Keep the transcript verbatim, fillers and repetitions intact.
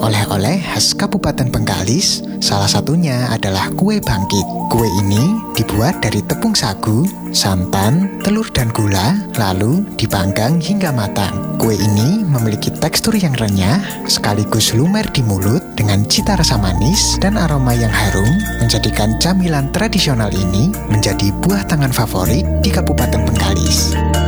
oleh-oleh khas Kabupaten Bengkalis. Salah satunya adalah kue bangkit. Kue ini dibuat dari tepung sagu, santan, telur dan gula, lalu dipanggang hingga matang. Kue ini memiliki tekstur yang renyah, sekaligus lumer di mulut dengan cita rasa manis dan aroma yang harum, menjadikan camilan tradisional ini menjadi buah tangan favorit di Kabupaten Bengkalis.